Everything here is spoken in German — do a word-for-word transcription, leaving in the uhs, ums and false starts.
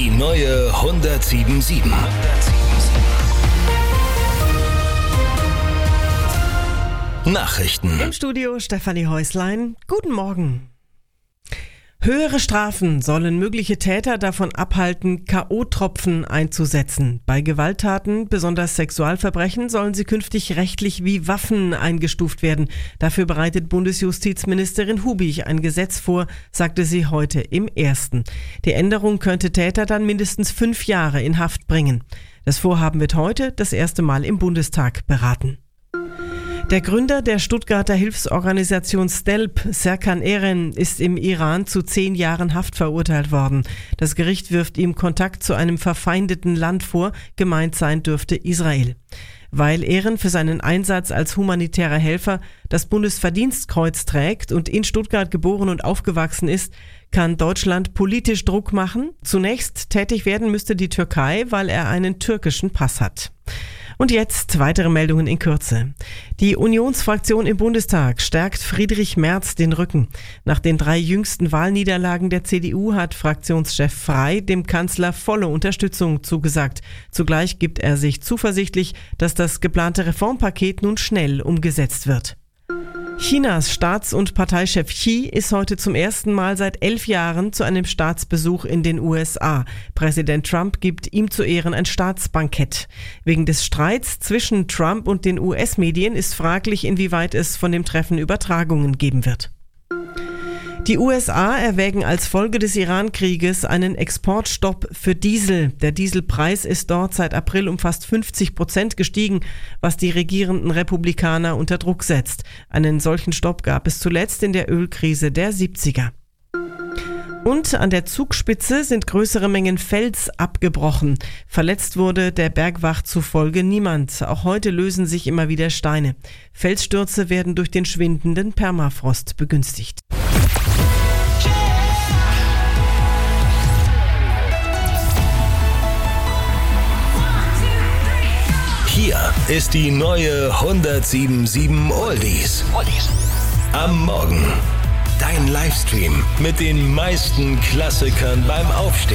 Die neue hundertsieben sieben. Nachrichten. Im Studio Stefanie Häuslein. Guten Morgen. Höhere Strafen sollen mögliche Täter davon abhalten, K O-Tropfen einzusetzen. Bei Gewalttaten, besonders Sexualverbrechen, sollen sie künftig rechtlich wie Waffen eingestuft werden. Dafür bereitet Bundesjustizministerin Hubich ein Gesetz vor, sagte sie heute im Ersten. Die Änderung könnte Täter dann mindestens fünf Jahre in Haft bringen. Das Vorhaben wird heute das erste Mal im Bundestag beraten. Der Gründer der Stuttgarter Hilfsorganisation Stelp, Serkan Eren, ist im Iran zu zehn Jahren Haft verurteilt worden. Das Gericht wirft ihm Kontakt zu einem verfeindeten Land vor, gemeint sein dürfte Israel. Weil Eren für seinen Einsatz als humanitärer Helfer das Bundesverdienstkreuz trägt und in Stuttgart geboren und aufgewachsen ist, kann Deutschland politisch Druck machen. Zunächst tätig werden müsste die Türkei, weil er einen türkischen Pass hat. Und jetzt weitere Meldungen in Kürze. Die Unionsfraktion im Bundestag stärkt Friedrich Merz den Rücken. Nach den drei jüngsten Wahlniederlagen der C D U hat Fraktionschef Frey dem Kanzler volle Unterstützung zugesagt. Zugleich gibt er sich zuversichtlich, dass das geplante Reformpaket nun schnell umgesetzt wird. Chinas Staats- und Parteichef Xi ist heute zum ersten Mal seit elf Jahren zu einem Staatsbesuch in den U S A. Präsident Trump gibt ihm zu Ehren ein Staatsbankett. Wegen des Streits zwischen Trump und den U S-Medien ist fraglich, inwieweit es von dem Treffen Übertragungen geben wird. Die U S A erwägen als Folge des Iran-Krieges einen Exportstopp für Diesel. Der Dieselpreis ist dort seit April um fast fünfzig Prozent gestiegen, was die regierenden Republikaner unter Druck setzt. Einen solchen Stopp gab es zuletzt in der Ölkrise der siebziger. Und an der Zugspitze sind größere Mengen Fels abgebrochen. Verletzt wurde der Bergwacht zufolge niemand. Auch heute lösen sich immer wieder Steine. Felsstürze werden durch den schwindenden Permafrost begünstigt. Hier ist die neue hundertsieben Oldies. Am Morgen. Dein Livestream mit den meisten Klassikern beim Aufstehen.